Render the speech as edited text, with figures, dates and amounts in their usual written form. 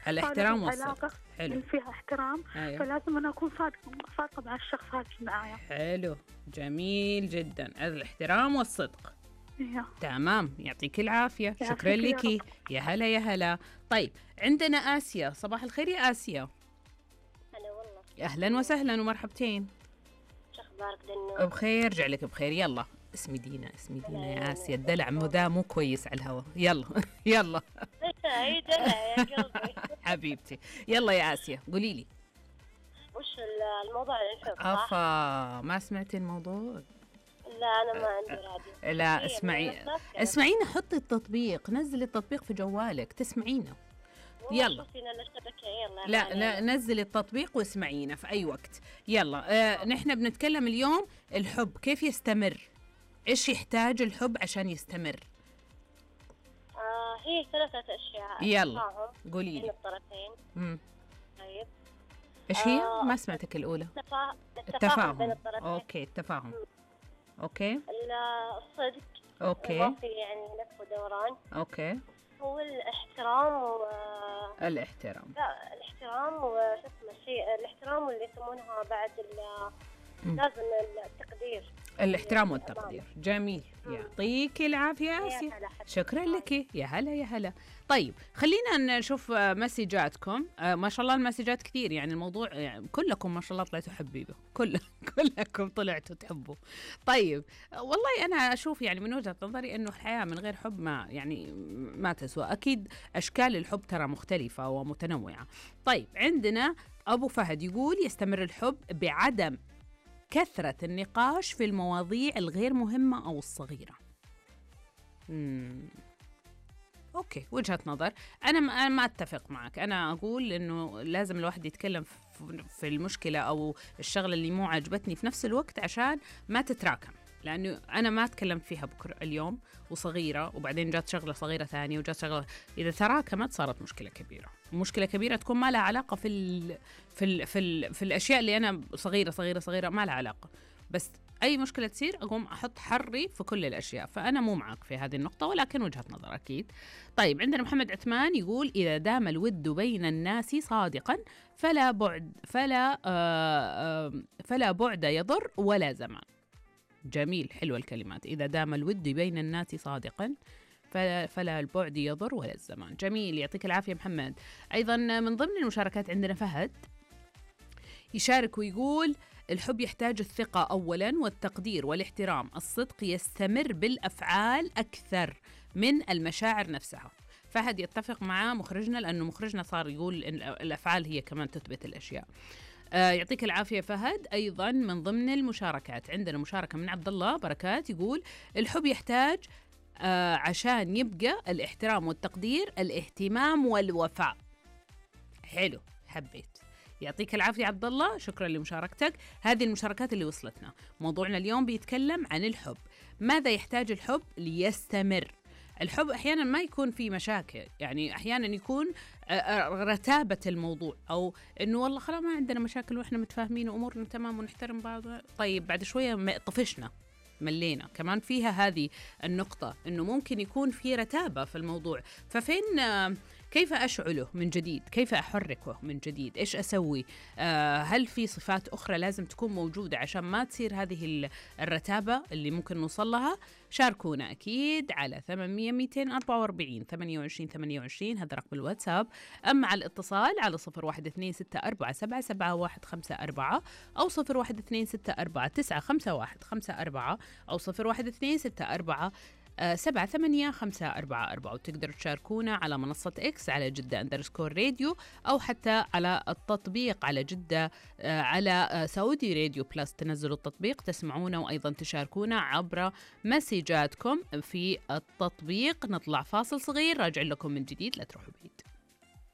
الاحترام والصدق. علاقة حلو. فيها احترام. أيوه. فلازم أنا أكون صادقة مع الشخص هذا معايا. حلو، جميل جدا، الاحترام والصدق. إيه. تمام، يعطيك العافية، شكرا يعافيك يا لك. يا هلا يا هلا. طيب عندنا آسيا، صباح الخير يا آسيا. هلا والله. أهلا وسهلا ومرحبتين. شو أخبارك دنو؟ بخير، جعلك بخير. يلا اسمي دينا، اسمي دينا يا آسيا، الدلع ذا مو كويس على الهواء. يلا يلا. اي دلع يا قلبي. حبيبتي، يلا يا آسيا قولي لي. وش الموضوع اللي نشوف؟ أفا ما سمعتي الموضوع؟ لا أنا ما عندي راديو. لا اسمعينا، حطي التطبيق، نزلي التطبيق في جوالك تسمعينا. يلا لا نزلي التطبيق واسمعينا في أي وقت. يلا نحن بنتكلم اليوم الحب كيف يستمر، إيش يحتاج الحب عشان يستمر. هي 3 أشياء. يلا قولي لي. الطرفين. طيب إيش هي؟ ما سمعتك الأولى. التفاهم بين الطرفين. أوكي، التفاهم. أوكي. الصدق. أوكي. يعني لف ودوران. أوكي. هو الاحترام الاحترام. لا الاحترام وش اسمه شيء، الاحترام واللي يسمونها بعد لازم التقدير. الاحترام والتقدير. جميل، يعطيك العافية يا آسيا، شكرا لك. يا هلا يا هلا. طيب خلينا نشوف مسجاتكم. ما شاء الله المسجات كثير، يعني الموضوع يعني كلكم ما شاء الله طلعتوا حبيبه، كلكم طلعتوا تحبوا. طيب والله أنا أشوف يعني من وجهة نظري إنه الحياة من غير حب ما تسوى. أكيد أشكال الحب ترى مختلفة ومتنوعة. طيب عندنا أبو فهد يقول يستمر الحب بعدم كثرة النقاش في المواضيع الغير مهمة أو الصغيرة. أوكي، وجهة نظر. أنا ما أتفق معك. أنا أقول إنه لازم الواحد يتكلم في المشكلة أو الشغلة اللي مو عجبتني في نفس الوقت عشان ما تتراكم، لأنه أنا ما تكلمت فيها بكرة اليوم وصغيرة وبعدين جات شغلة صغيرة ثانية وجات شغلة، إذا تراكمت صارت مشكلة كبيرة. مشكلة كبيرة تكون ما لها علاقة في الأشياء اللي أنا صغيرة ما لها علاقة، بس أي مشكلة تصير أقوم أحط حري في كل الأشياء. فأنا مو معك في هذه النقطة، ولكن وجهة نظر أكيد. طيب عندنا محمد عثمان يقول إذا دام الود بين الناس صادقا فلا بعد يضر ولا زمان. جميل، حلوة الكلمات. إذا دام الود بين الناس صادقا فلا البعد يضر ولا الزمان. جميل، يعطيك العافية محمد. أيضا من ضمن المشاركات عندنا فهد يشارك ويقول الحب يحتاج الثقة أولا والتقدير والاحترام. الصدق يستمر بالأفعال أكثر من المشاعر نفسها. فهد يتفق مع مخرجنا، لأنه مخرجنا صار يقول إن الأفعال هي كمان تثبت الأشياء. يعطيك العافية فهد. أيضا من ضمن المشاركات عندنا مشاركة من عبد الله بركات يقول الحب يحتاج عشان يبقى الاحترام والتقدير الاهتمام والوفاء. حلو، حبيت. يعطيك العافية عبد الله، شكرا لمشاركتك. هذه المشاركات اللي وصلتنا. موضوعنا اليوم بيتكلم عن الحب. ماذا يحتاج الحب ليستمر؟ الحب أحيانا ما يكون في مشاكل، يعني أحيانا يكون رتابة الموضوع، أو إنه والله خلاص ما عندنا مشاكل وإحنا متفاهمين وأمورنا تمام ونحترم بعض. طيب بعد شوية طفشنا ملينا. كمان فيها هذه النقطة إنه ممكن يكون في رتابة في الموضوع. ففين كيف أشعله من جديد؟ كيف أحركه من جديد؟ إيش أسوي؟ هل في صفات أخرى لازم تكون موجودة عشان ما تصير هذه الرتابة اللي ممكن نوصل لها؟ شاركونا أكيد على 800-244-28-28، هذا رقم الواتساب. أما على الاتصال على 0126477154 أو 0126495154 أو 0126477854. وتقدروا تشاركونا على منصة إكس على جدة_راديو، أو حتى على التطبيق على جدة على سعودي راديو بلس. تنزلوا التطبيق تسمعونا وأيضا تشاركونا عبر مسجاتكم في التطبيق. نطلع فاصل صغير، راجع لكم من جديد، لا تروحوا بعيد.